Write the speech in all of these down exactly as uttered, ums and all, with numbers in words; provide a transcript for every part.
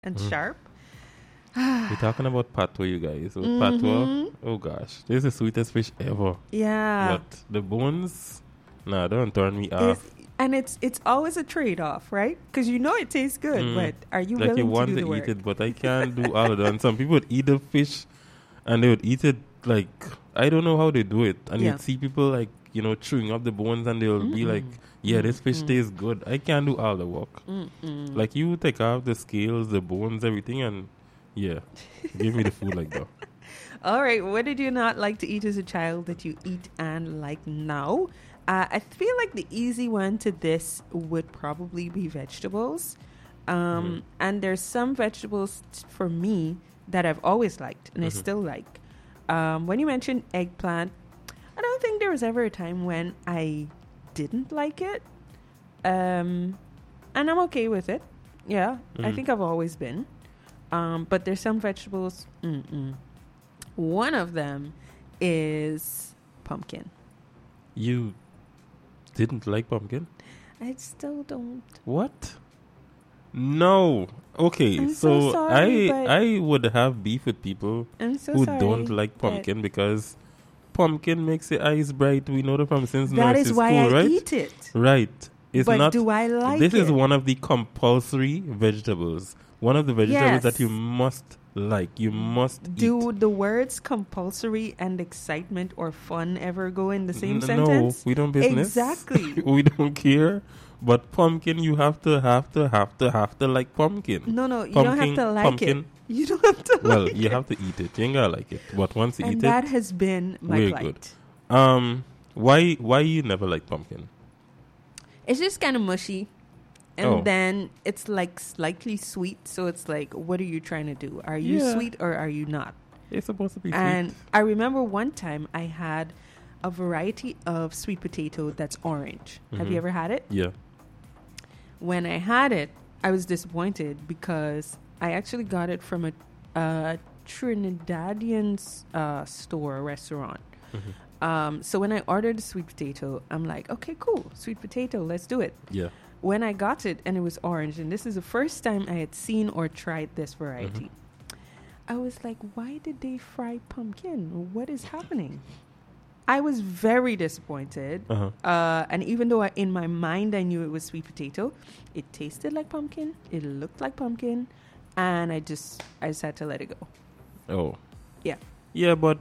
and Mm. sharp. We're talking about patois, you guys. With Mhm. patois, oh gosh, this is the sweetest fish ever. Yeah. But the bones, nah, don't turn me It's, off. and it's it's always a trade off, right? Because you know it tastes good, Mm. but are you Like you willing to want do to the eat work? it, but I can't do all of that. And some people would eat the fish, and they would eat it like I don't know how they do it. And Yeah. you'd see people like you know chewing up the bones, and they'll be like, Mm-mm. "Yeah, this fish Mm-mm. tastes good." I can't do all the work. Mm-mm. Like you take off the scales, the bones, everything, and yeah, give me the food like that. All right. What did you not like to eat as a child that you eat and like now? Uh, I feel like the easy one to this would probably be vegetables. Um, Mhm. And there's some vegetables t- for me that I've always liked and I Mhm. still like. Um, when you mentioned eggplant, I don't think there was ever a time when I didn't like it. Um, and I'm okay with it. Yeah, I Mhm. think I've always been. Um, but there's some vegetables. Mm-mm. One of them is pumpkin. You didn't like pumpkin? I still don't. What? No. Okay, I'm so, so sorry, I but- I would have beef with people I'm so who sorry. don't like but pumpkin because pumpkin makes the eyes bright. We know that from since That nursery is why school, I right? eat it. Right. It's but not. do I like this it? is one of the compulsory vegetables. One of the vegetables that you Yes. must like. You must Do eat. the words compulsory and excitement or fun ever go in the same N- sentence? No, we don't business. Exactly. We don't care. But pumpkin, you have to, have to, have to, have to like pumpkin. No, no, you don't have Pumpkin- to like pumpkin. it. You don't have to Well, like you it. have to eat it. You ain't gotta like it. But once you And eat that it, has been my we're plight. good. um, why, why you never like pumpkin? It's just kind of mushy. And Oh. then it's like slightly sweet. So it's like, what are you trying to do? Are you Yeah. sweet or are you not? It's supposed to be sweet. And I remember one time I had a variety of sweet potato that's orange. Have Mhm. you ever had it? Yeah. When I had it, I was disappointed because I actually got it from a, a Trinidadian uh, store restaurant. Mhm. Um, so when I ordered the sweet potato, I'm like, okay, cool, sweet potato, let's do it. Yeah. When I got it and it was orange, and this is the first time I had seen or tried this variety, Mm-hmm. I was like, why did they fry pumpkin? What is happening? I was very disappointed. Uh-huh. Uh, and even though I, in my mind I knew it was sweet potato, it tasted like pumpkin, it looked like pumpkin, and I just I just had to let it go. Oh. Yeah. Yeah, but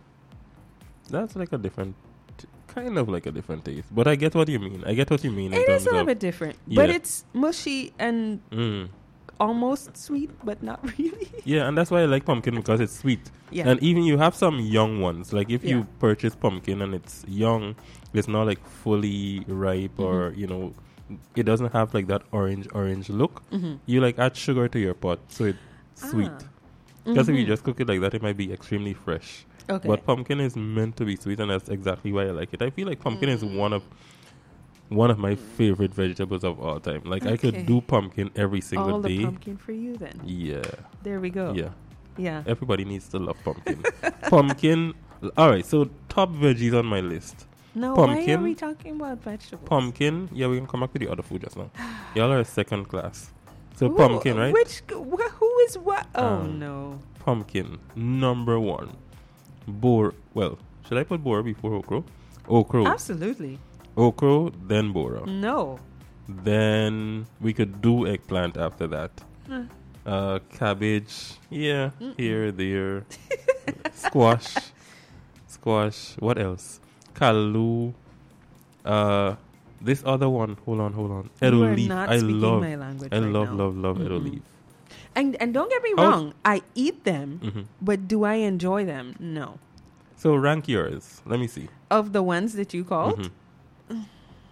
that's like a different, kind of like a different taste. But I get what you mean. I get what you mean. in It terms is a little of, bit different, but Yeah. it's mushy and Mm. almost sweet, but not really. Yeah, and that's why I like pumpkin because it's sweet. Yeah. And even you have some young ones. Like if Yeah. you purchase pumpkin and it's young, it's not like fully ripe or, Mhm. you know, it doesn't have like that orange, orange look. Mhm. You like add sugar to your pot so it's sweet. Ah. Because if you Mhm. just cook it like that, it might be extremely fresh. Okay. But pumpkin is meant to be sweet, and that's exactly why I like it. I feel like pumpkin is Mm. one of one of my favorite vegetables of all time. Like I could Okay. do pumpkin every single all day. the pumpkin for you then. Yeah, There we go. yeah. Yeah. Everybody needs to love pumpkin. Pumpkin. All right, so top veggies on my list. No, why pumpkin. are we talking about vegetables? Pumpkin. Yeah, we can come back to the other food just now. Y'all are second class. So Who- pumpkin, right? Which wh- who is what? Oh Um, no. Pumpkin. Number one. Boar. Well, should I put boar before okra? Okra. Absolutely. Okra, then bora. No. Then we could do eggplant after that. Uh, Uh, cabbage, yeah, Mm-mm. here, there. Squash, squash. What else? Kalu. Uh, this other one. Hold on, hold on. you Edo are leaf. not I speaking love. my language I right love, now. love, love Edo Mm-mm. leaf. And and don't get me How- wrong, I eat them, hmm but do I enjoy them? No. So rank yours. Let me see. Of the ones that you called, Mhm.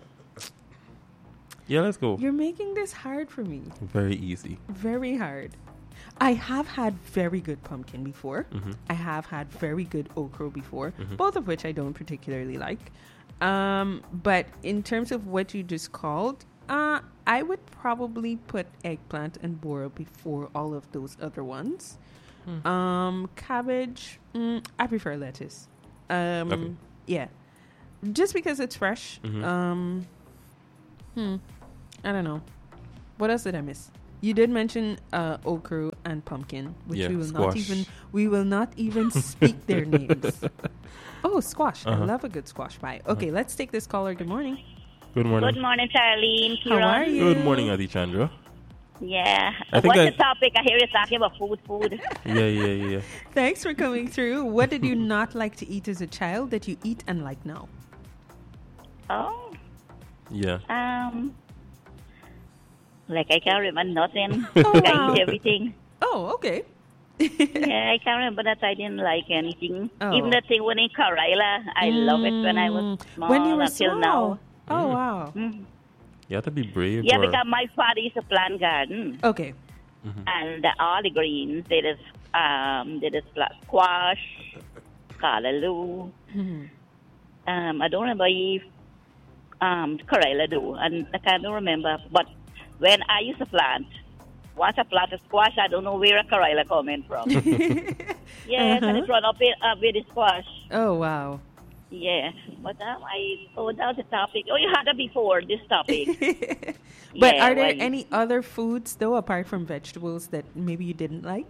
Yeah, let's go. you're making this hard for me. Very easy. Very hard. I have had very good pumpkin before. hmm I have had very good okra before, Mhm. both of which I don't particularly like. Um, but in terms of what you just called, uh, I would probably put eggplant and bora before all of those other ones. Hmm. Um, cabbage, mm, I prefer lettuce. Um, Okay. Yeah, just because it's fresh. Mhm. Um, hmm, I don't know. What else did I miss? You did mention uh, okra and pumpkin, which Yeah, we will squash. not even we will not even speak their names. Oh, squash! Uh-huh. I love a good squash pie. Okay, let's take this caller. Good morning. Good morning. Good morning, Charlene. How Kieran. are you? Good morning, Adi Chandra. Yeah. I think What's I- the topic? I hear you talking about food, food. Yeah, yeah, yeah. Thanks for coming through. What did you not like to eat as a child that you eat and like now? Oh, Yeah. um, like I can't remember nothing. Oh, I wow. eat everything. Oh, okay. Yeah, I can't remember that I didn't like anything. Oh. Even the thing when in Karaila, I love it when I was Mm, small when you were until small. now. Oh, wow. Mm. You have to be brave. Yeah, or- because my father used to plant garden. Okay. And all the greens, they just, um, they just plant squash, callaloo. Mhm. Um, I don't remember if um, Corella do, and I can't remember. But when I used to plant, once I plant a squash, I don't know where a Corella coming from. Yes, and Uh-huh. it's run up with, uh, with the squash. Oh, wow. Yeah, but um, I oh that was the topic. Oh, you had it before this topic. But Yeah, are there well, any other foods, though, apart from vegetables, that maybe you didn't like?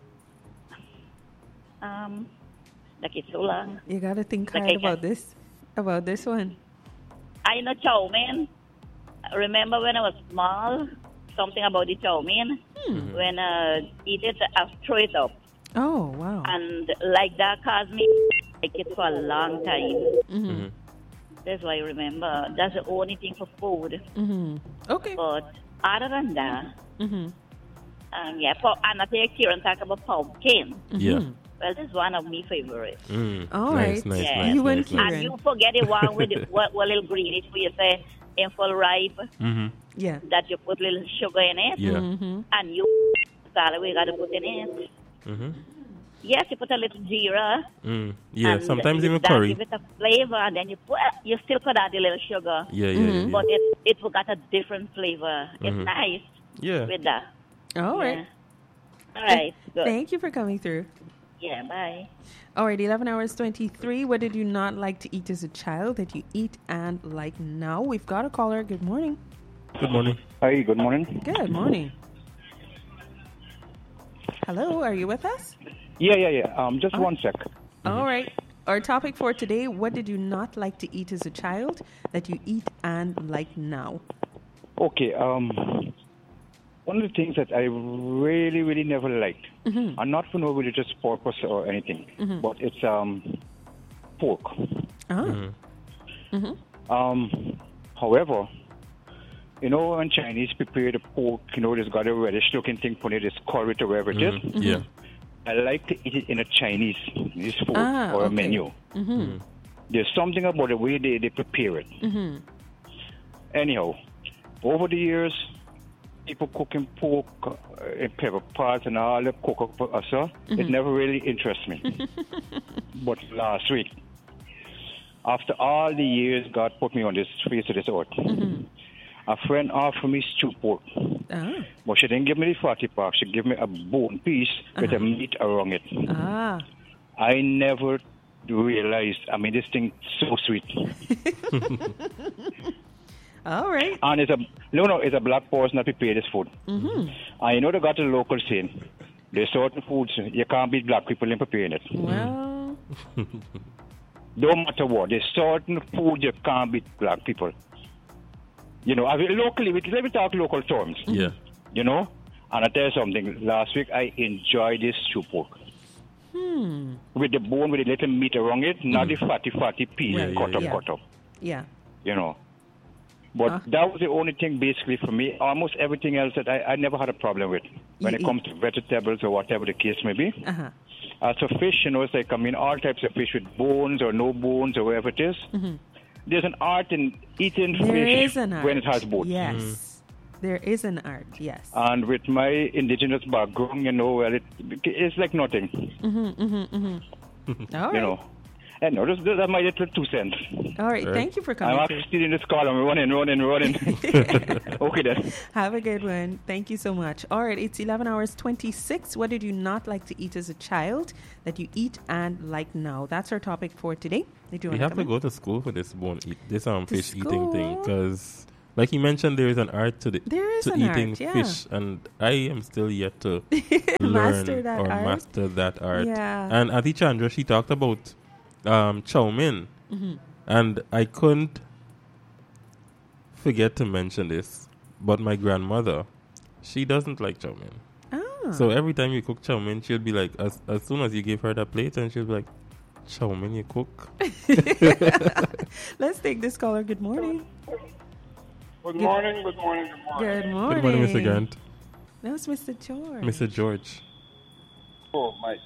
Um, like it's so long. You got to think Like hard I about can- this, about this one. I know chow mein. Remember when I was small, something about the chow mein. Hmm. When uh, eat it, I throw it up. Oh, wow. And like that caused me like it for a long time. Mhm. That's why I remember. That's the only thing for food. Mm-hmm. Okay. But other than that, Mm-hmm. um, yeah, pu- and I think Kieran talk about pumpkin. Yeah. Well, that's one of my favorites. Mm. All nice, right. nice, Yeah. nice, You and nice, Kieran. And you forget the one with the, what, what little greenish for you say in full ripe Mm-hmm. Yeah. that you put little sugar in it, Yeah. Mm-hmm. and you salad you got to put in it. Mm-hmm. Yes, you put a little jeera. Mm. Yeah, and sometimes you- even that curry. give it a flavor, and then you put you still could add a little sugar. Yeah, yeah, Mhm. yeah. But it it will got a different flavor. It's Mhm. nice Yeah. with that. All right. Yeah. All right. Good. Thank you for coming through. Yeah. Bye. All right, eleven hours twenty-three. What did you not like to eat as a child that you eat and like now? We've got a caller. Good morning. Good morning. Hi, good morning. Good morning. Hello, are you with us? Yeah, yeah, yeah. Um, just Oh. one sec. All right. Our topic for today, what did you not like to eat as a child that you eat and like now? Okay. Um, one of the things that I really, really never liked, Mm-hmm. and not for no religious purpose or anything, but it's um, pork. Ah. Mhm. Mm-hmm. Um, however, you know, when Chinese prepare the pork, you know, there's got a reddish-looking thing on it, it's curry or wherever it is. Mhm. Yeah. I like to eat it in a Chinese this food Ah, or a okay. menu. Mm-hmm. There's something about the way they, they prepare it. Mm-hmm. Anyhow, over the years, people cooking pork uh, in pepper pots and all the cook up for us, uh, it never really interests me. But last week, after all the years God put me on this face of this earth, a friend offered me stew pork. Ah. But she didn't give me the fatty part. She gave me a bone piece with a meat around it. Ah. I never realized, I mean, this thing so sweet. All right. And it's a no, no, it's a black person that prepare this food. Mm-hmm. And you know they got a local saying. There's certain foods you can't beat black people in preparing it. Well, Don't matter what. There's certain food you can't beat black people. You know, I mean, locally, we- let me talk local terms. Yeah. You know, and I tell you something. Last week I enjoyed this stew pork hmm. with the bone with the little meat around it, not the fatty, fatty piece Yeah, yeah, cut up, yeah. cut up. Yeah. You know. But Ah. that was the only thing basically for me. Almost everything else that I, I never had a problem with when You it comes to vegetables or whatever the case may be. Uh-huh. As for fish, you know, it's like, I mean, all types of fish with bones or no bones or whatever it is. There's an art in eating Mm-hmm. There fish is an art. when it has bones. Yes. There is an art, yes. And with my indigenous background, you know, well, it, it's like nothing, Mm-hmm, mm-hmm, mm-hmm. All right. you know. And no, that's, that's my little two cents. All right. Right. Thank you for I'm coming actually through. still in this call. I'm running, running, running. Okay, then. Have a good one. Thank you so much. All right. It's eleven hours twenty-six. What did you not like to eat as a child that you eat and like now? That's our topic for today. Did you We want have to to come in? go to school for this bone eat this um To fish eating thing school? because Like he mentioned, there is an art to the There is to an eating art, yeah. fish, and I am still yet to learn Master that or art. master that art. Yeah. And Auntie Chandra, she talked about um, chow mein, Mm-hmm. and I couldn't forget to mention this, but my grandmother, she doesn't like chow mein. Ah. So every time you cook chow mein, she'll be like, as as soon as you give her that plate, and she'll be like, chow mein you cook? Let's take this caller. Good morning. Good morning, good morning, good morning. Good morning. Good morning, Mister Grant. That was Mister George. Mister George. Oh, Mike.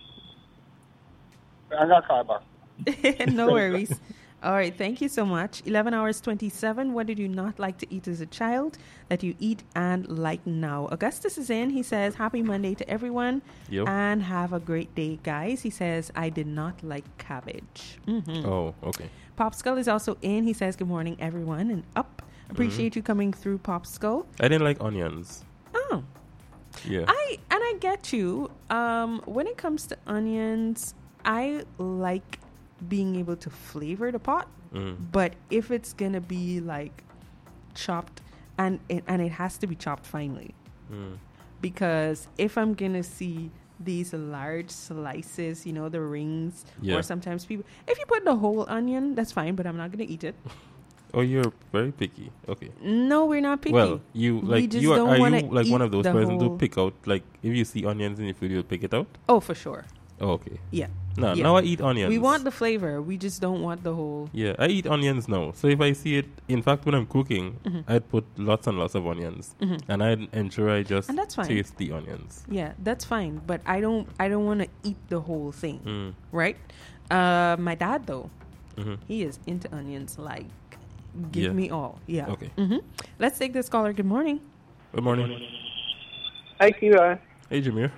I got call back. No worries. All right. Thank you so much. eleven hours twenty-seven. What did you not like to eat as a child that you eat and like now? Augustus is in. He says, happy Monday to everyone. Yo. And have a great day, guys. He says, I did not like cabbage. Mm-hmm. Oh, okay. Popskull is also in. He says, good morning, everyone. And up. Appreciate you coming through, Popskull. I didn't like onions. Oh. Yeah. I and I get you. Um, when it comes to onions, I like being able to flavor the pot. Mm. But if it's gonna be like chopped, and it, and it has to be chopped finely, Mm. because if I'm gonna see these large slices, you know, the rings, Yeah. or sometimes people, if you put the whole onion, that's fine. But I'm not gonna eat it. Oh, you're very picky. Okay. No, we're not picky. Well, you We like just you are, don't are wanna you like one eat of those the persons whole- who pick out, like if you see onions in your food, you'll pick it out? Oh, for sure. Oh, okay. Yeah. No, Yeah. now I eat onions. We want the flavor. We just don't want the whole. Yeah, I eat onions now. So if I see it, in fact, when I'm cooking, Mhm. I'd put lots and lots of onions, Mhm. and I'd ensure I just And that's fine. taste the onions. Yeah, that's fine. But I don't. I don't want to eat the whole thing. Mm. Right? Uh, my dad though, hmm he is into onions. Like, give Yeah. me all. Yeah. Okay. hmm Let's take this caller. Good morning. Good morning. Hi, Kira. Hey, Jameer.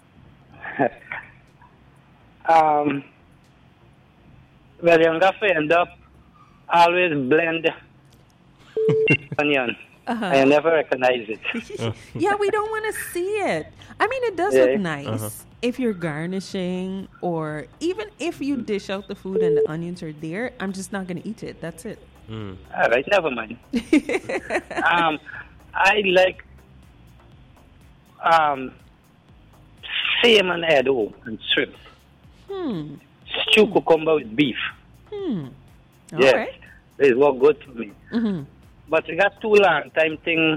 Um, well, you're going to end up always blend onion. Uh-huh. I never recognize it. Yeah, we don't want to see it. I mean, it does Yeah. look nice Uh-huh. if you're garnishing, or even if you dish out the food and the onions are there. I'm just not going to eat it. That's it. Mm. All right, never mind. um, I like um, salmon edo and shrimp. Hmm. Stew cucumber with beef. Hmm. All Yes, right. it work good for me. Mm-hmm. But we got too long time thing.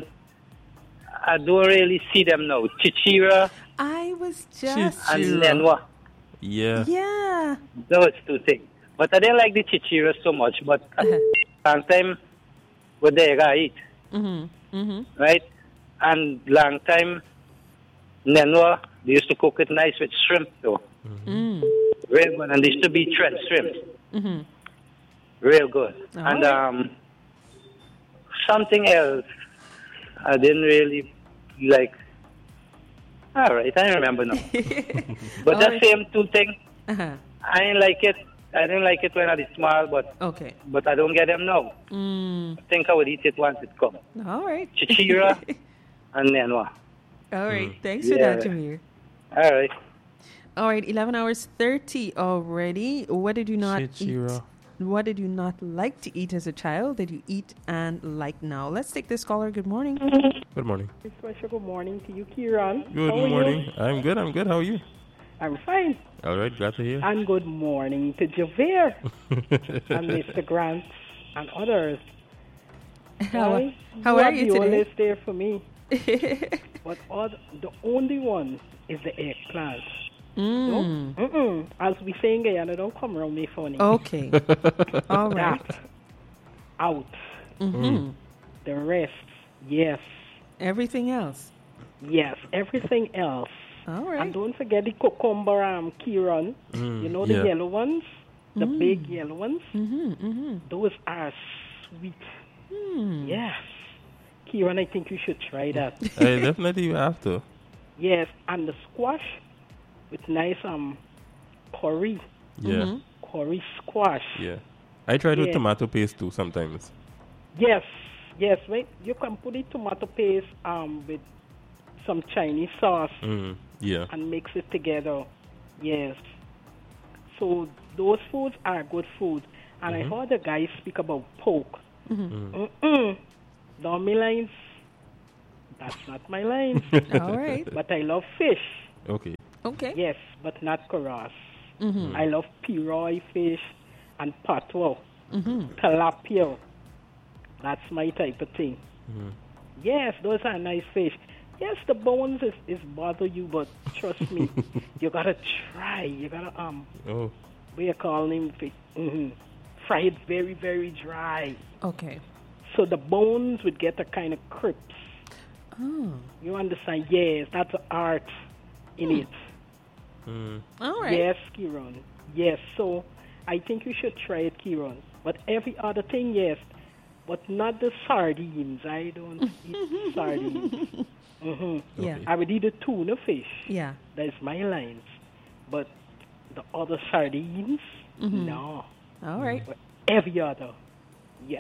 I don't really see them now. Chichira I was just. and Chichira. Nenwa. Yeah. Yeah. Those two things. But I didn't like the chichira so much. But Uh-huh. long time, what they gotta eat, Mm-hmm. Mm-hmm. right? And long time, Nenwa, they used to cook it nice with shrimp, though. Mm. Real good. And they used to be shred shrimp. Mm-hmm. Real good. All and right. um, something else I didn't really like. All right, I remember now. But All that right. same two thing, Uh-huh. I didn't like it. I didn't like it when I was small, but Okay. but I don't get them now. Mm. I think I would eat it once it comes. All right. Chichira and Nenwa. All right. Mm. Thanks for Yeah. that, Jameer. All right. All right. eleven hours thirty already. What did you not Chichira. eat? What did you not like to eat as a child that you eat and like now? Let's take this caller. Good morning. Good morning. Special good morning to you, Kieran. Good How are morning. You? I'm good. I'm good. How are you? I'm fine. All right. Glad to hear. And good morning to Javier and Mister Grant and others. How, Right? how are you the today? only there for me. But other, the only one is the eggplant. No? mm. Mm-mm. As we say in Guyana, don't come around me funny. Okay. All right. That out. Mm-hmm. The rest, yes. Everything else. Yes. Everything else. All And right. don't forget the cucumber um, Kieran. Mm, You know the yeah. yellow ones? The Mm. big yellow ones? Mm-hmm. Mm-hmm. Those are sweet. Mm. Yes. Kieran, I think you should try that. I definitely have to. Yes. And the squash with nice um curry. Yeah. Mhm. Curry squash. Yeah. I tried with Yeah. tomato paste too sometimes. Yes. Yes. Wait. You can put the tomato paste um with some Chinese sauce Mm, yeah. and mix it together. Yes. So those foods are good food. And Mhm. I heard the guy speak about pork. Mm-hmm. Mm. Mm-mm. Dormy lines, that's not my line. All right. But I love fish. Okay. Okay. Yes, but not chorus. Mm-hmm. I love piroy fish and patwa, Mm-hmm. tilapia. That's my type of thing. Mhm. Yes, those are nice fish. Yes, the bones is, is bother you, but trust me, you gotta try. You gotta um, Oh. what you call them? Mm-hmm. Fry it very very dry, Okay. so the bones would get a kind of crisp. Oh. You understand? Yes, that's art in it. Mm. All right. Yes, Kiran. Yes, so I think you should try it, Kiran. But every other thing, yes, but not the sardines. I don't eat sardines. hmm Yeah. Okay. I would eat the tuna fish. Yeah. That's my lines. But the other sardines, Mhm. no. All right. But every other, yes.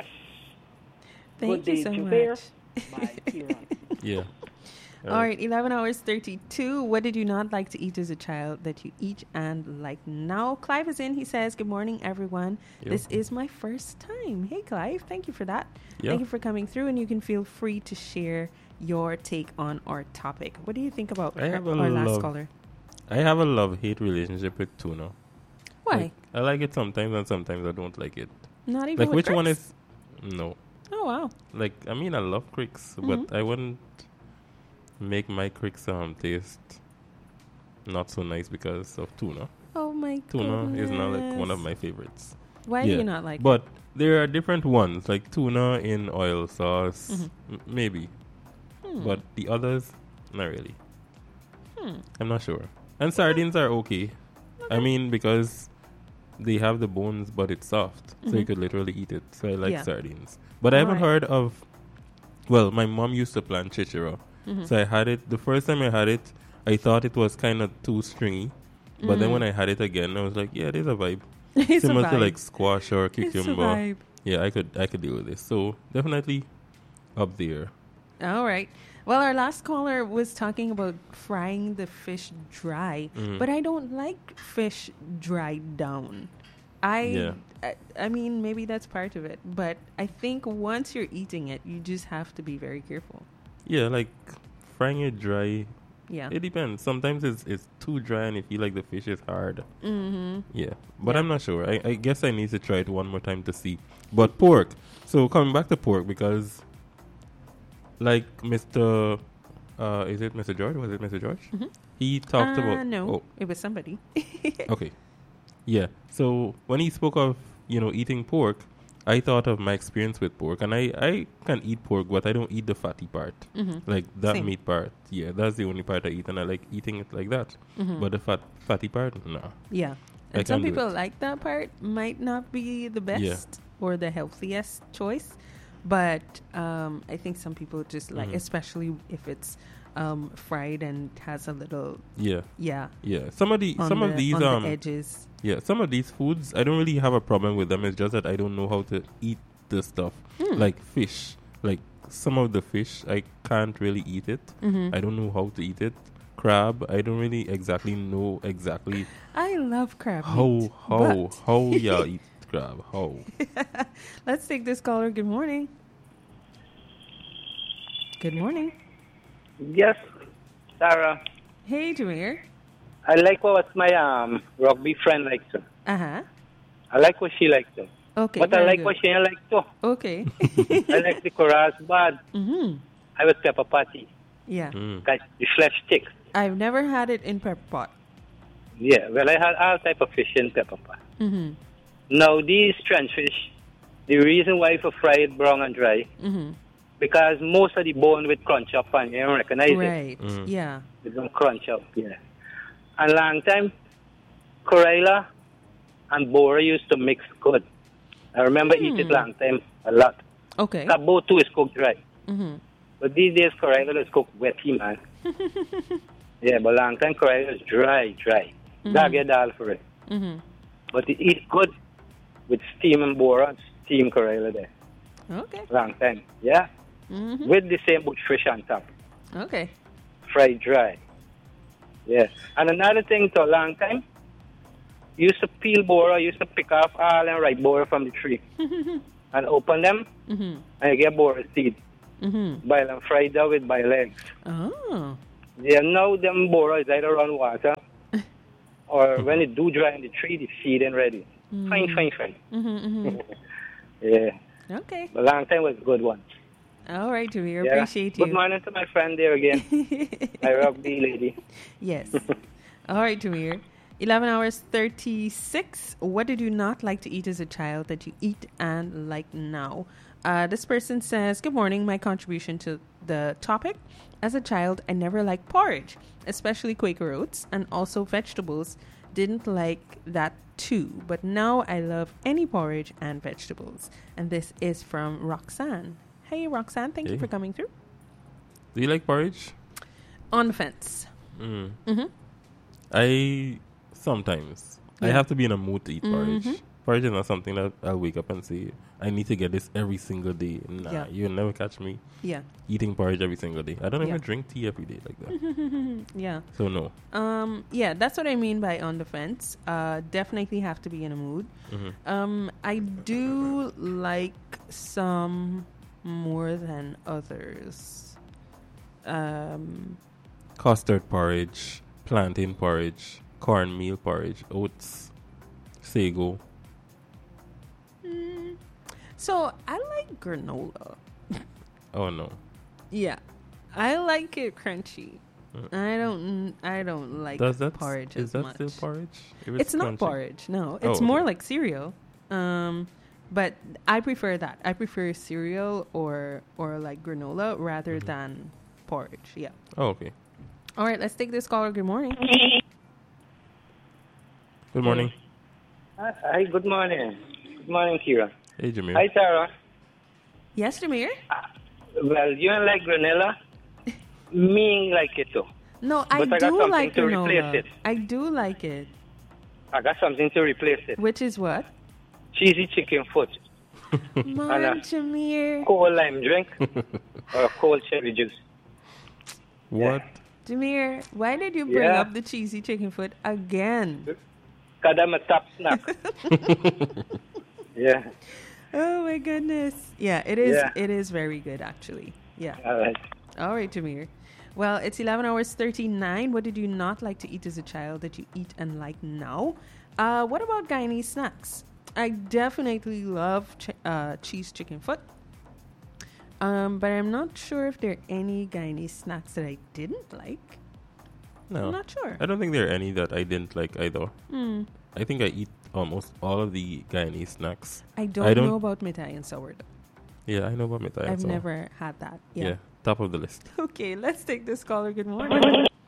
Thank Good you day, so Jubair. much. Bye, Kiran. Yeah. All right, eleven hours thirty-two. What did you not like to eat as a child that you eat and like now? Clive is in. He says, "Good morning, everyone. Yo. This is my first time." Hey, Clive. Thank you for that. Yeah. Thank you for coming through, and you can feel free to share your take on our topic. What do you think about I our, have a our last love- caller? I have a love-hate relationship with tuna. Why? Like, I like it sometimes and sometimes I don't like it. Not even Like, with which one grits? is... No. Oh wow. Like, I mean, I love cricks, Mhm. but I wouldn't make my cricks um, taste not so nice because of tuna. Oh my Tuna is not like one of goodness. my favorites. Why do Yeah, you not like But there are different ones, like tuna in oil sauce, Mhm. m- maybe. it? Hmm. But the others, not really. Hmm. I'm not sure. And sardines are okay. I mean, because they have the bones, but it's soft, so you Mhm. could literally eat it. So I like Yeah. sardines. But I haven't Alright. heard of. Well, my mom used to plant chichero, Mhm. so I had it. The first time I had it, I thought it was kind of too stringy. But then Mm. when I had it again, I was like, yeah, it is a vibe. It's a Similar to vibe. like squash or It's a cucumber. vibe. Yeah, I could I could deal with this. So definitely up there. All right. Well, our last caller was talking about frying the fish dry, Mhm. but I don't like fish dried down. I, Yeah. I, I mean, maybe that's part of it, but I think once you're eating it, you just have to be very careful. Yeah, like frying it dry. Yeah. It depends. Sometimes it's it's too dry and you feel like the fish is hard. Mm-hmm. Yeah, but Yeah. I'm not sure. I, I guess I need to try it one more time to see. But pork. So coming back to pork, because like Mister Uh, is it Mister George? Was it Mister George? Mhm. He talked uh, about. no, Oh, it was somebody. okay. Yeah. So when he spoke of you know eating pork, I thought of my experience with pork, and I I can eat pork, but I don't eat the fatty part, Mm-hmm. like that Same. meat part. Yeah, that's the only part I eat, and I like eating it like that. Mhm. But the fat fatty part, no. Yeah. I And some can't do people it. like that part, might not be the best Yeah. or the healthiest choice. But um, I think some people just like, Mhm. especially if it's um, fried and has a little, Yeah, yeah, yeah. Some of the on some the, of these on um the edges. yeah some of these foods I don't really have a problem with them. It's just that I don't know how to eat the stuff Hmm. like fish. Like some of the fish I can't really eat it. Mhm. I don't know how to eat it. Crab, I don't really exactly know exactly I love crab how meat, how but- how y'all eat crab. How? Let's take this caller. Good morning. Good morning. Yes, Sarah. Hey, Jameer. I like what my um rugby friend likes to. Uh huh. I like what she likes to. Okay. but I very like good. what she likes to. Okay. I like the chorus, but Mm-hmm. I was pepper patty. Yeah. Mm. Cause the flesh stick. I've never had it in pepper pot. Yeah, well, I had all type of fish in pepper pot. Mm-hmm. Now, these trench fish, the reason why for fry it brown and dry, Mm-hmm. because most of the bone would crunch up and you don't recognize it. Right. Mm. Yeah. It don't crunch up, yeah. And long time, Corella and Bora used to mix good. I remember eat it Hmm. long time, a lot. Okay. That both too is cooked dry. Mm-hmm. But these days, Corella is cooked wetty, man. Yeah, but long time, Corella is dry, dry. Mhm. Gotta get all for it. Mm-hmm. But it eats good with steam and Bora, steam Corella there. Okay. Long time, yeah? Mm-hmm. With the same butch fish on top. Okay. Fried dry. Yeah. And another thing to a long time, used to peel Bora, used to pick off all and ripe Bora from the tree and open them Mm-hmm. and you get Bora seed. Mm-hmm. boil and fry that with boiled eggs. Oh. Yeah, now them bora is either run water or when it do dry in the tree, the feed and ready. Mm. Fine, fine, fine. Mm-hmm, mm-hmm. Yeah, Okay. a long time was a good one. All right, Jameer. Yeah. Appreciate you. Good morning to my friend there again, my rugby lady. Yes. All right, Jameer. eleven hours thirty-six. What did you not like to eat as a child that you eat and like now? Uh, this person says, good morning. My contribution to the topic. As a child, I never liked porridge, especially Quaker oats, and also vegetables. Didn't like that too. But now I love any porridge and vegetables. And this is from Roxanne. Hey, Roxanne. Thank you Hey. for coming through. Do you like porridge? On the fence. Mm. Mm-hmm. I sometimes I Yeah. have to be in a mood to eat porridge. Mhm. Porridge is not something that I'll wake up and say I need to get this every single day. Nah, Yeah. you'll never catch me Yeah. eating porridge every single day. I don't Yeah. even drink tea every day like that. Yeah. So no. Um, yeah, that's what I mean by on the fence. Uh, definitely have to be in a mood. Mhm. Um, I do like some more than others. Um, Custard porridge, plantain porridge, cornmeal porridge, oats, sago. mm, so I like granola. Oh no. Yeah, I like it crunchy. Mm. I don't. I don't like Does that porridge is as that much. still porridge? If It's not crunchy. porridge. No, Oh, it's more okay. like cereal. Um, but I prefer that. I prefer cereal or or like granola rather Mhm. than porridge. Yeah. Oh, okay. All right. Let's take this caller. Good morning. Good morning. Hi, good morning. Good morning, Kira. Hey, Jameer. Hi, Tara. Yes, Jameer. Well, you don't like granola? Me like it too. No, I But I got do something like to replace granola. it. I do like it. I got something to replace it. Which is what? Cheesy chicken foot, Man, Anna. Jameer. cold lime drink, or a cold cherry juice. What? Jameer, why did you bring Yeah. up the cheesy chicken foot again? Cause I'm a top snack. Yeah. Oh my goodness. Yeah, it is. Yeah. It is very good, actually. Yeah. All right. All right, Jameer. Well, it's eleven hours thirty-nine. What did you not like to eat as a child that you eat and like now? Uh, what about Guyanese snacks? I definitely love ch- uh, cheese chicken foot. Um, but I'm not sure if there are any Guyanese snacks that I didn't like. No. I'm not sure. I don't think there are any that I didn't like either. Hmm. I think I eat almost all of the Guyanese snacks. I don't, I don't- know about mitai and sourdough. Yeah, I know about mitai. I've so- never had that. Yeah. Yeah. top of the list. Okay, let's take this caller. Good morning.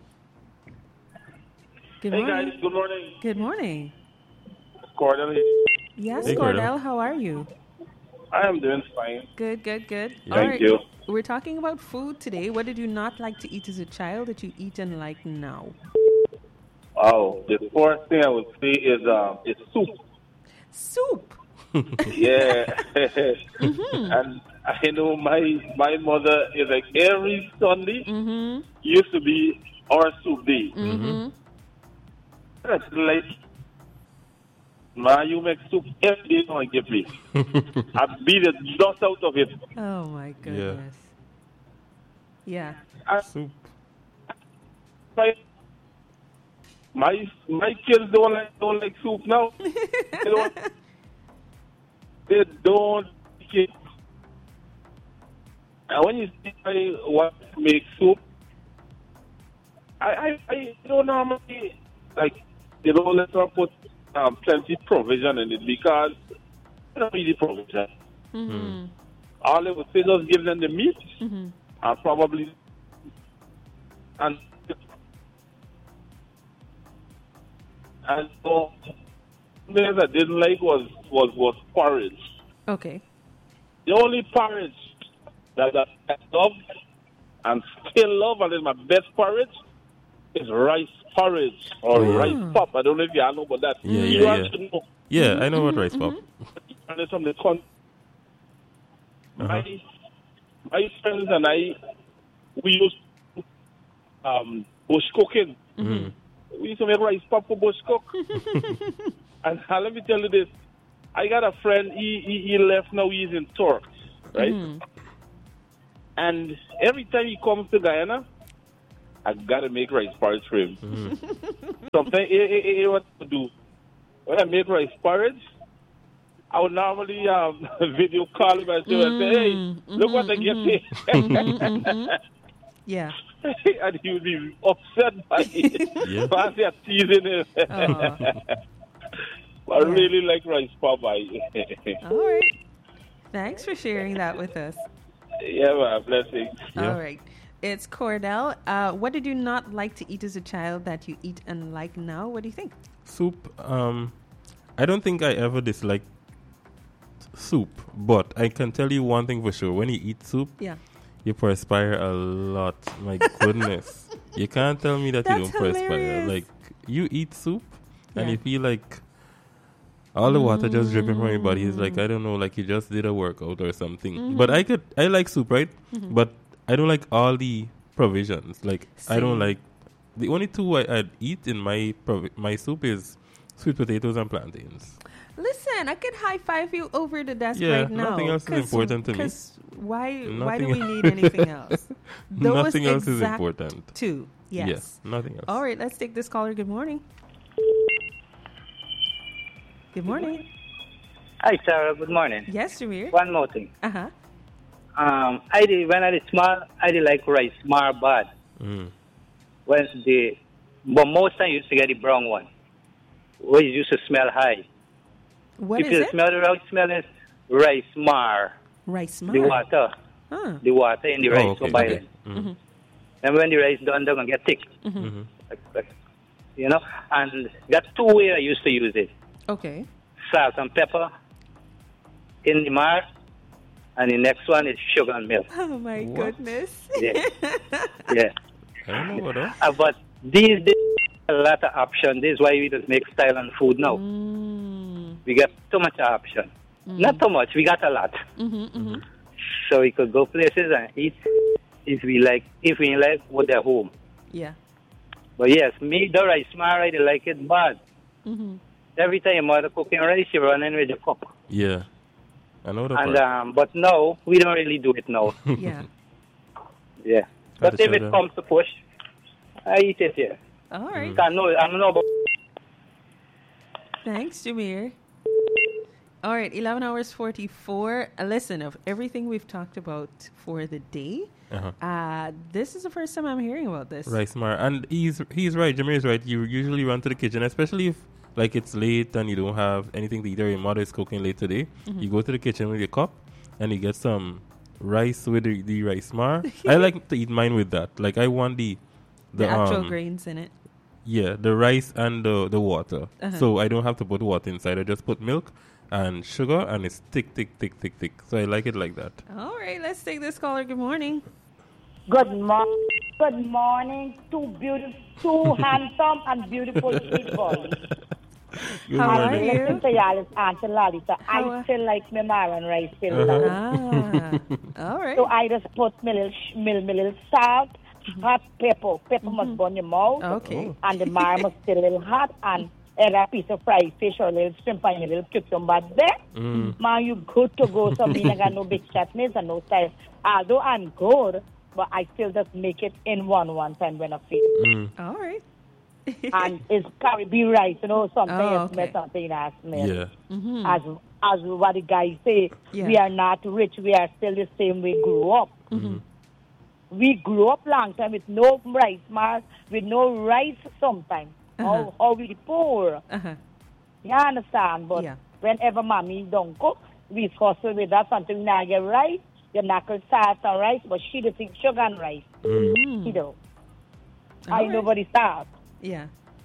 Good Hey morning. guys, good morning. Good morning. Cordell here. Yes, Hey, Cordell, Cordell. how are you? I am doing fine. Good, good, good. Yeah. All Thank right. you. We're talking about food today. What did you not like to eat as a child that you eat and like now? Oh, the first thing I would say is um, it's soup. Soup. Yeah. And I know my my mother is like every Sunday Mm-hmm. used to be our soup day. Mm-hmm. That's like, ma, you make soup every day now and give me. I beat the dust out of it. Oh my goodness. Yeah. I, Soup. my, my my kids don't like don't like soup now. They don't. They don't like it. And when you see my wife make soup, I I, I don't normally like they don't let her put um, plenty provision in it because they don't need the provision. Mm-hmm. All they would say just give them the meat Mm-hmm. and probably and and so things I didn't like was was was porridge. Okay. The only porridge that I love and still love and is my best porridge is rice porridge or Oh, yeah. rice pop. I don't know if you all know about that. Yeah, you yeah, all yeah. should know. Yeah, I know about rice pop. And it's from the con- Uh-huh. my my friends and I we used to, um bush cooking. Mm. We used to make rice pop for bush cook. And uh, let me tell you this. I got a friend, he, he, he left, now he's in Turks, right? Mhm. And every time he comes to Guyana, I gotta make rice porridge for him. Mm. Sometimes, eh, eh, eh, eh, what to do? When I make rice porridge, I would normally um, video call him and say, Mm, hey, mm-hmm, look what I get here. mm-hmm, mm-hmm. Yeah. And he would be upset by it. Yeah. But I say, teasing him. Oh. I Yeah. really like rice porridge. All right. Thanks for sharing that with us. Yeah, man, blessings. Yeah. All right. It's Cordell. Uh, what did you not like to eat as a child that you eat and like now? What do you think? Soup. Um, I don't think I ever disliked soup, but I can tell you one thing for sure: when you eat soup, Yeah. you perspire a lot. My goodness, you can't tell me that you That's don't perspire. hilarious. Like you eat soup, and Yeah. you feel like all the water just dripping from your body. It's like I don't know, like you just did a workout or something. Mm-hmm. But I could, I like soup, right? But I don't like all the provisions. Like I don't Same. like the only two I, I'd eat in my provi- my soup is sweet potatoes and plantains. Listen, I could high five you over the desk Yeah, right now. nothing else is 'cause- important to me. 'cause Why? Why do Nothing we el- need anything else? Those Nothing else is exact important. Two. Yes. Yes, nothing else. All right. Let's take this caller. Good morning. Good morning. Hi, Sarah. Good morning. Yes, Jameer. One more thing. Uh huh. Um, I did, when I was small, I did like rice, mar bad. Mm. When the, but most time you used to get the brown one, which used to smell high. What if is you it? smell the right smell is rice mar, Rice the mar. water, Huh. the water in the Oh, rice okay, for boiling. okay. Mhm. And when the rice done, they're gonna get thick, Mhm. like, like, you know. And that's two ways I used to use it: Okay. salt and pepper in the mar, and the next one is sugar and milk. Oh my What? goodness. Yeah, yeah. I don't know what else. Uh, but these days, a lot of options. This is why we just make style and food now. Mm. We got too much option. Not too much. We got a lot. Mm-hmm, mm-hmm. So we could go places and eat if we like. If we like, with at home. Yeah. But yes, me the rice, my right, I like it bad. Mm-hmm. Every time your mother cooking rice, you run in with the cup. Yeah, I know the And part. um, but now we don't really do it now. Yeah. Yeah. Got But the if it children. comes to push, I eat it here. All right. I know. I don't know about. Thanks, Jameer. All right, eleven hours forty-four. Uh, listen, of everything we've talked about for the day, Uh-huh. uh, this is the first time I'm hearing about this. Rice mar, and he's he's right. Jameer is right. You usually run to the kitchen, especially if like it's late and you don't have anything to eat, or your mother is cooking late today. Mm-hmm. You go to the kitchen with your cup and you get some rice with the, the rice mar. I like to eat mine with that. Like I want the The, the, actual um, grains in it. yeah, the rice and the the water. Uh-huh. So I don't have to put water inside. I just put milk and sugar, and it's thick, thick, thick, thick, thick. So I like it like that. All right, let's take this caller. Good morning. Good morning. Good morning. Two beautiful, two handsome and beautiful people. Good How I are morning. you? listen to y'all, it's Auntie Lalita. How are- I still like my Maran rice still. Uh-huh. Ah, all right. So I just put my little, sh- my, my little salt, hot pepper. Pepper must burn your mouth. Okay. And the mar must still a little hot. And add a piece of fried fish or a little shrimp and a little cucumber there. Mm. Man, you good to go. So me, I got no big chutneys and no style. Although I'm good, but I still just make it in one one time when I feel. Mm. All right. And it's Caribbean rice, you know, something Oh, else, okay. something else. man. Yeah. Mm-hmm. As as what the guys say, Yeah. we are not rich. We are still the same we grew up. Mm-hmm. We grew up long time with no rice, mar, with no rice sometimes. Uh-huh. How, how we poor. Uh-huh. You understand? But Yeah. whenever mommy don't cook, we hustle with that something now get rice. You knuckle salt and rice, but she don't think sugar and rice. Mm. You know. All I right. nobody starve. Yeah.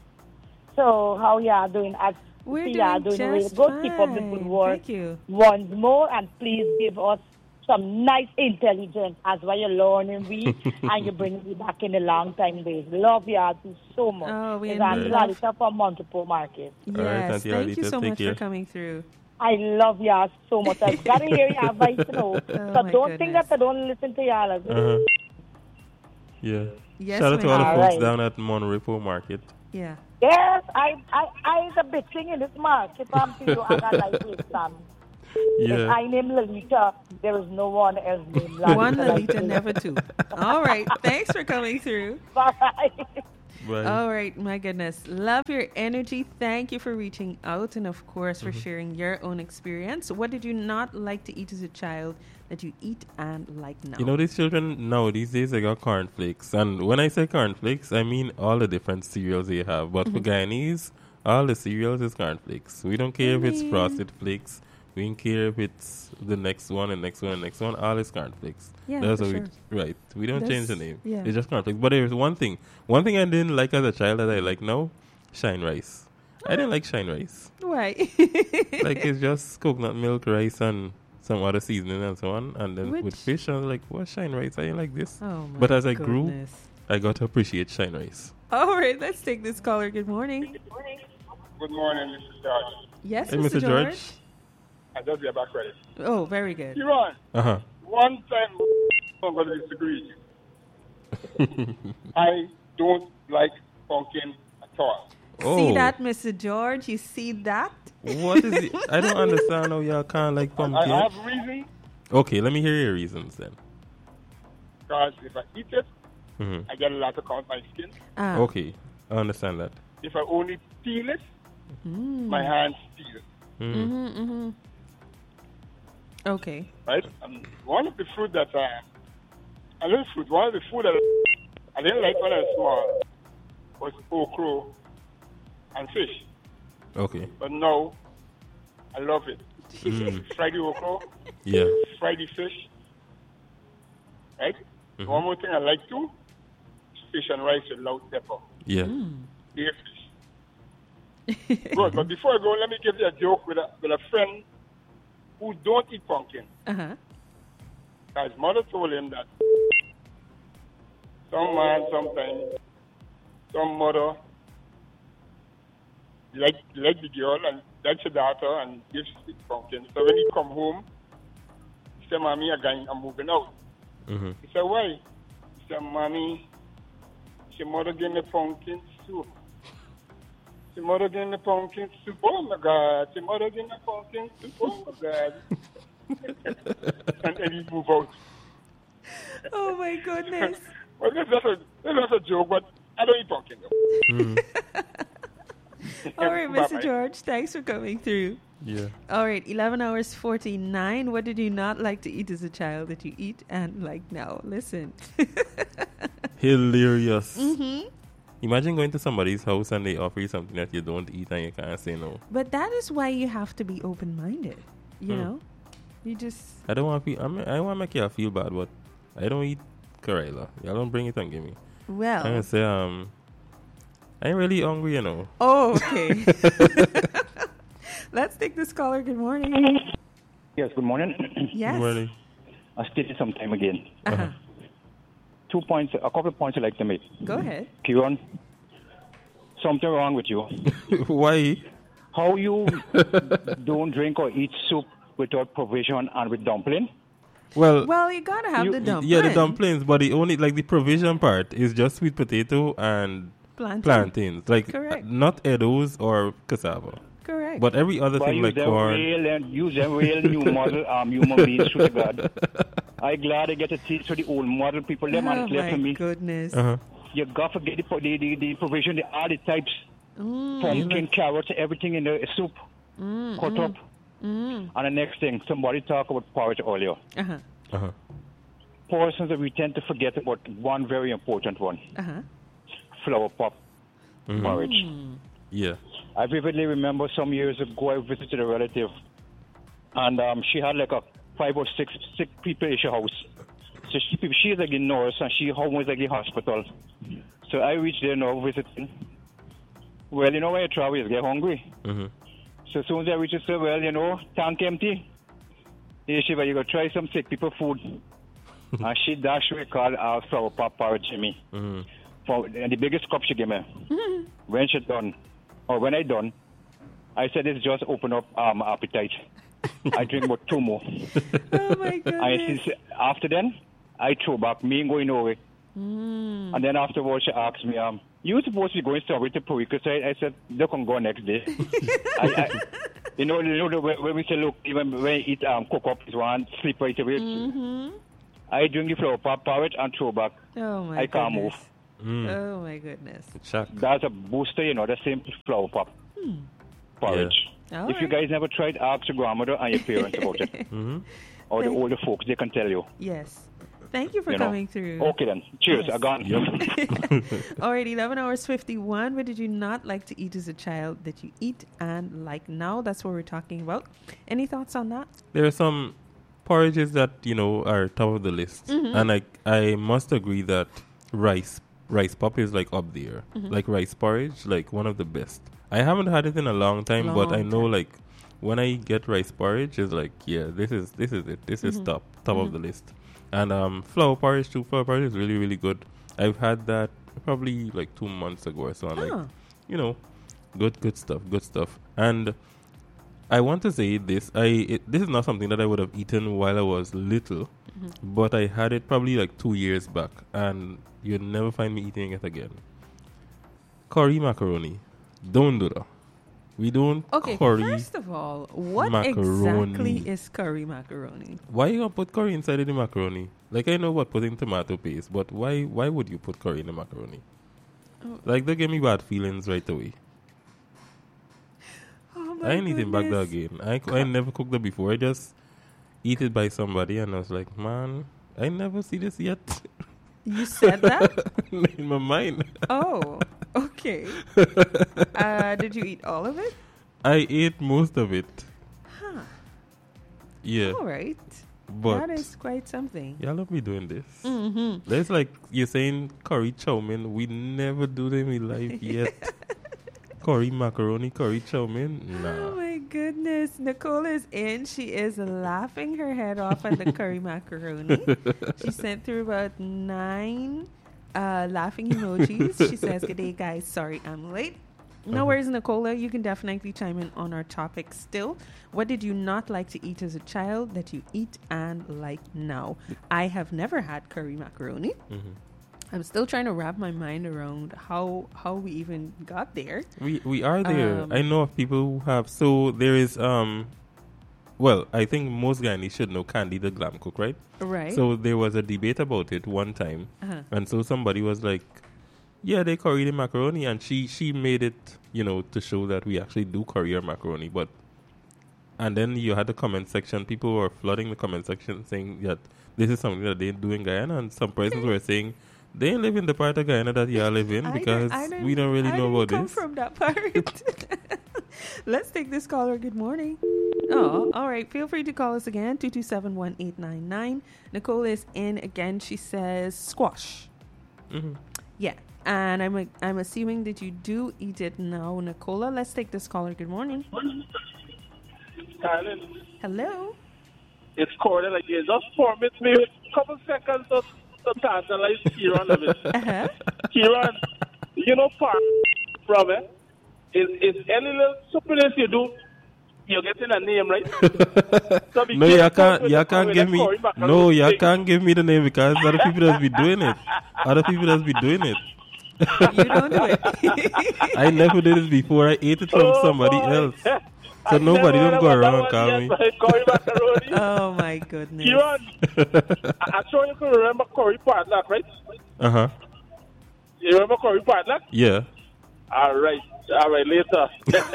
So how y'all doing? As We're see y'all doing doing really just good. Keep up the fine. good work. Thank you. Once more, and please give us some nice intelligence as well. You're learning we and you bring me back in the long time days. Love y'all too so much. Oh, we It's love- Auntie Lalita from Montepo Market. Yes. right, Auntie Thank you Alita, so take much care. for coming through. I love y'all so much. I've got to hear y'all voice, you know. so Oh, my don't think goodness. that I don't listen to y'all. Uh-huh. Yeah. Yes, Shout out to all the ma'am. folks Alright. down at Monrepo Market. Yeah. Yes, I, I, I is a big thing in this market. I'm to you, I got like this, um, Yeah. If I name Lalita, there is no one else named Lalita. One Lalita, never two. All right. Thanks for coming through. Bye. Bye. All right, my goodness. Love your energy. Thank you for reaching out and, of course, for Mhm. sharing your own experience. What did you not like to eat as a child that you eat and like now? You know, these children now, these days, they got cornflakes. And when I say cornflakes, I mean all the different cereals they have. But for Guyanese, all the cereals is cornflakes. We don't care if it's mean- frosted flakes. We don't care if it's the next one and next one and next one. All is cornflakes. Yeah, That's for what sure. we, right. We don't change the That's- name. yeah. It's just cornflakes. But there's one thing. One thing I didn't like as a child that I like now, shine rice. I didn't like shine rice. Why? Like, it's just coconut milk, rice, and some other seasoning and so on. And then Which- with fish, I was like, what shine rice? I didn't like this. Oh, my But as I grew, goodness. I got to appreciate shine rice. All right, let's take this caller. Good morning. Good morning, Mister George. Yes, Hey, Mister Mister George. George. I just get back ready. Oh, very good. Iran, Uh-huh. one time I'm going to disagree with you. I don't like pumpkin at all. Oh, See that, Mister George? You see that? what is it? I don't understand how y'all can't like I, pumpkin. I have reason Okay, let me hear your reasons then. because if I eat it, hmm I get a lot of on my skin. Ah. Okay, I understand that. If I only peel it, Mm. my hands peel. Mm. Mm-hmm, mm-hmm. Okay. Right? And one of the fruit that uh, I love fruit. One of the food that I didn't like when I was small was okra and fish. Okay. But now I love it. Mm. Fry the okra, Yeah. fry the fish. Right? Mhm. One more thing I like too is fish and rice with loud pepper. Yeah. Dear fish. Good. But before I go, let me give you a joke with a with a friend who don't eat pumpkin. Uh-huh. His mother told him that some man, sometime, some mother like like the girl and that's the daughter and gives the pumpkin. So when he come home, he said, "Mommy, again, I'm moving out." Mm-hmm. He said, "Why?" He said, "Mommy, your mother gave me pumpkin soup. Your mother gave me pumpkin soup. Oh my God! Your mother gave me pumpkin soup. Oh my God!" and then he move out. Oh, my goodness. Well, that's just a that's just a joke, but I don't eat pumpkin. Though. Mm. All right, Mister Bye-bye. George. Thanks for coming through. Yeah. All right, eleven hours forty-nine. What did you not like to eat as a child that you eat and like now? Listen. Hilarious. Mm-hmm. Imagine going to somebody's house and they offer you something that you don't eat and you can't say no. But that is why you have to be open-minded. You Hmm. know? You just... I don't want to. I, mean, I want to make y'all feel bad, but I don't eat Karela. Y'all don't bring it and give me. I'm Well... gonna say um, I ain't really hungry, you know. Oh, okay. Let's take this caller. Good morning. Yes, good morning. Yes. Good morning. I stated some time again. Uh-huh. Two points, a couple of points I'd like to make. Go ahead. Kieran, something wrong with you. Why? How you don't drink or eat soup without provision and with dumpling? Well, Well, you gotta have You- the dumpling. yeah, the dumplings, but the only like the provision part is just sweet potato and Plantain. plantains, like Correct. uh, not edos or cassava. Correct. But every other But thing use like them corn. real and use them real new model um, human beings, swear to God. I glad I get a taste for the old model people. Them and oh, it's left for my me. goodness. Uh-huh. You got to get the, pro- the, the, the provision, the, all the types, Mm. pumpkin, carrots, everything in the soup, Mm, cut mm, up. mm. And the next thing, somebody talk about porridge earlier. Uh-huh. Uh-huh. Portions that we tend to forget about one very important one, Uh-huh. flower pop Mhm. porridge. Mm. Yeah. I vividly remember some years ago I visited a relative, and um, she had like a five or six sick people in her house. So she she's like the nurse, and she home was like the hospital. So I reached there now visiting. Well, you know when you travel, you get hungry. Mm-hmm. So as soon as I reached, I said, well, you know, tank empty. Yeah, she said, you got to try some sick people food. And she dashed we called our flower pop porridge to me. Mm-hmm. For, and the biggest cup she gave me. When she done, or when I done, I said, it's just open up um, appetite. I drink about two more. Oh, my And goodness. since, after then, I threw back, me ain't going nowhere. Mm. And then afterwards, she asked me, um, you were supposed to be going somewhere to Puerto Rico. So I, I said, they can go next day. I, I, You know, you know the, when when we say, look, even when we eat um, cook up, is one, sleep right away. Mm-hmm. I drink the flour pop, power it, and throw back. Oh, my I can't goodness. move. Mm. Oh, my goodness. Chuck. That's a booster, you know, the same flour pop. Hmm. Porridge. All if you right. guys never tried, ask your grandmother and your parents about it. Mm-hmm. Or the Thank- older folks, they can tell you. Yes. Thank you for You know. coming through. Okay then. Cheers. Yes. I gone. All right, eleven hours fifty-one. What did you not like to eat as a child that you eat and like now? That's what we're talking about. Any thoughts on that? There are some porridges that, you know, are top of the list. Mhm. And I, I must agree that rice rice pop is like up there. Mhm. Like rice porridge, like one of the best. I haven't had it in a long time, but I Long know time. like when I get rice porridge, it's like, yeah, this is this is it. This is Mhm. top top of Mhm. the list. And um, flour porridge too. Flour porridge is really really good. I've had that probably like two months ago or so. And Ah. like, you know, good good stuff. Good stuff. And I want to say this. I it, this is not something that I would have eaten while I was little, Mhm. but I had it probably like two years back, and you'd never find me eating it again. Curry macaroni. Don't do that. We don't Okay, curry. first of all, what macaroni. exactly is curry macaroni? Why you gonna put curry inside of the macaroni? Like I know what putting tomato paste, but why why would you put curry in the macaroni? Oh. Like they give me bad feelings right away. Oh my I ain't eating back that goodness. again. I, I never cooked that before. I just eat it by somebody, and I was like, man, I never see this yet. You said that? In my mind. Oh, okay. Uh, did you eat all of it? I ate most of it. Huh. Yeah. All right. But That is quite something. y'all love me doing this. Mm-hmm. That's like you're saying curry chow mein. We never do them in life yet. Curry macaroni, curry chow mein. Oh Nah. my goodness. Nicole is in. She is laughing her head off at the curry macaroni. She sent through about nine uh, laughing emojis. She says, "Good day, guys. Sorry I'm late." No Uh-huh. worries, Nicola. You can definitely chime in on our topic still. What did you not like to eat as a child that you eat and like now? I have never had curry macaroni. Mhm. I'm still trying to wrap my mind around how how we even got there. We we are there. Um, I know of people who have. So there is um. Well, I think most Guyanese should know Candy the Glam Cook, right? Right. So there was a debate about it one time, Uh-huh. and so somebody was like, "Yeah, they curry the macaroni," and she she made it, you know, to show that we actually do curry our macaroni. But and then you had the comment section. People were flooding the comment section saying that this is something that they do in Guyana, and some persons were saying they ain't live in the part of Guyana that y'all live in I because don't- I don't- we don't really I know didn't about come this. from that part. Let's take this caller. Good morning. Oh, all right. Feel free to call us again, two two seven, one eight nine nine. Nicole is in again. She says squash. Mhm. Yeah. And I'm i I'm assuming that you do eat it now, Nicola. Let's take this caller. Good morning. Darling, Hello. it's Cordell again. Just permit me a couple seconds to, to tantalize Kieran a bit. Uh-huh. Kieran, you know, part from it is, is any little supplements you do, you're getting a name, right? So be No, you careful can't. with You the- can't with give the me. curry macaroni No, you thing. can't give me the name because other people has be doing it. Other people has be doing it. You don't do it. I never did it before. I ate it from Oh, somebody boy. else. So I nobody never don't go heard about around that call one me. yet, but curry macaroni. Oh, my goodness. Kieran, I- I'm sure you can remember curry padlock, right? Uh huh. You remember curry padlock? Yeah. All right. All right, later.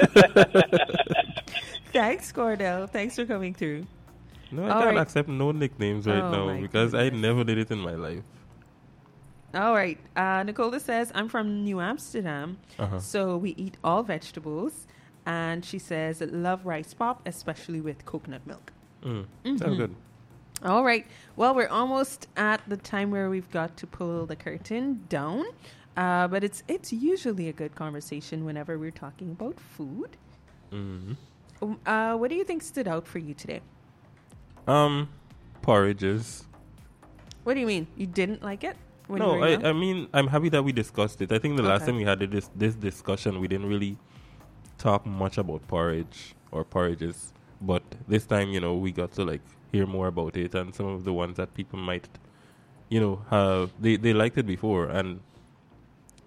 Thanks, Cordell. Thanks for coming through. No, I All can't right. accept no nicknames right Oh, now my because I goodness. never did it in my life. All right. Uh, Nicola says, I'm from New Amsterdam, Uh-huh. so we eat all vegetables. And she says, love rice pop, especially with coconut milk. Mm. Mhm. Sounds good. All right. Well, we're almost at the time where we've got to pull the curtain down. Uh, but it's it's usually a good conversation whenever we're talking about food. hmm Um, Uh, what do you think stood out for you today? Um, porridges. What do you mean? You didn't like it? When you No, were young? I, I mean, I'm happy that we discussed it. I think the last Okay. time we had this this discussion, we didn't really talk much about porridge or porridges. But this time, you know, we got to like hear more about it and some of the ones that people might, you know, have they they liked it before. And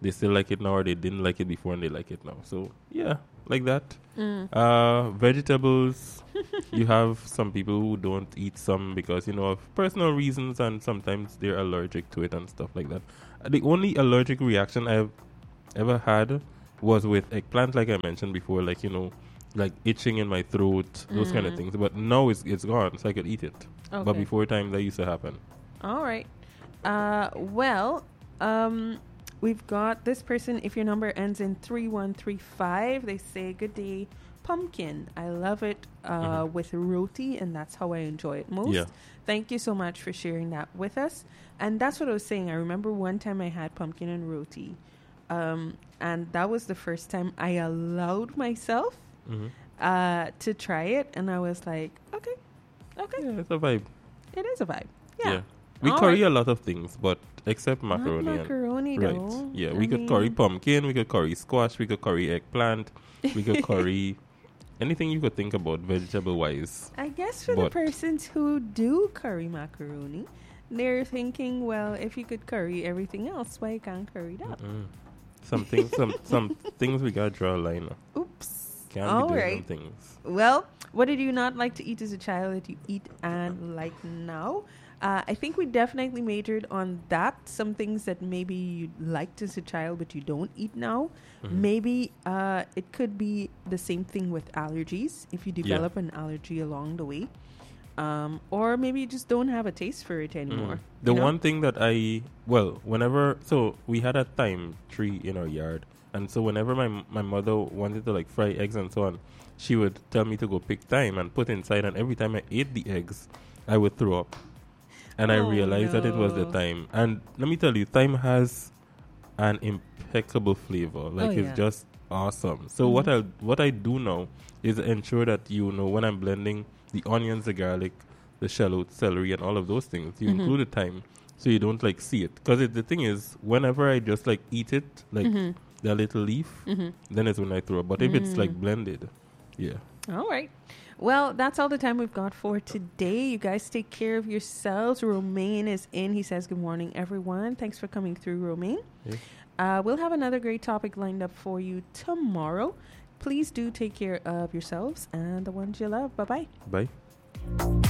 they still like it now, or they didn't like it before and they like it now. So yeah, like that. Mm. Uh, vegetables, you have some people who don't eat some because, you know, of personal reasons, and sometimes they're allergic to it and stuff like that. Uh, The only allergic reaction I've ever had was with eggplant, like I mentioned before, like, you know, like itching in my throat, those kind of Mm. things. But now it's it's gone, so I could eat it. But Okay. before time, that used to happen. All right. Uh, well, um, we've got this person. If your number ends in three one three five, they say, "Good day, pumpkin. I love it uh, Mhm. with roti, and that's how I enjoy it most." Yeah. Thank you so much for sharing that with us. And that's what I was saying. I remember one time I had pumpkin and roti, um, and that was the first time I allowed myself hmm uh, to try it, and I was like, "Okay, okay, Yeah, it's a vibe. it is a vibe." Yeah. We All curry right. a lot of things, but except macaroni. Not and- macaroni, right. though. Yeah, I we could mean, curry pumpkin, we could curry squash, we could curry eggplant, we could curry anything you could think about vegetable wise. I guess for the But- persons who do curry macaroni, they're thinking, well, if you could curry everything else, why you can't curry that? Mm. Some things, some some things we gotta draw a line on. Oops. Can't All be doing right. some things. Well, what did you not like to eat as a child that you eat and like now? Uh, I think we definitely majored on that. Some things that maybe you liked as a child but you don't eat now. Mhm. Maybe uh, it could be the same thing with allergies. If you Yeah. develop an allergy along the way, um, or maybe you just don't have a taste for it anymore. Mm. The you know? one thing that I well, whenever so we had a thyme tree in our yard, and so whenever my my mother wanted to like fry eggs and so on, she would tell me to go pick thyme and put inside, and every time I ate the eggs, I would throw up, and I Oh, realized that it was the no. thyme. And let me tell you, thyme has an impeccable flavor. Like Oh, yeah. it's just awesome. So what I what I do now is ensure that, you know, when I'm blending the onions, the garlic, the shallot, celery, and all of those things, you Mhm. include the thyme so you don't like see it. Because the thing is, whenever I just like eat it, like Mhm. the little leaf, Mhm. then it's when I throw up. But if it's like Mm. blended, yeah. All right. Well, that's all the time we've got for today. You guys take care of yourselves. Romaine is in. He says, "Good morning, everyone." Thanks for coming through, Romaine. Yeah. Uh, we'll have another great topic lined up for you tomorrow. Please do take care of yourselves and the ones you love. Bye-bye. Bye.